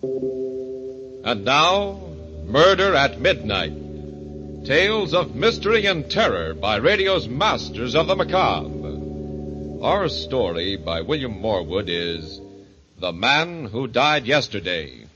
And now, Murder at Midnight. Tales of mystery and terror by radio's masters of the macabre. Our story by William Morwood is The Man Who Died Yesterday.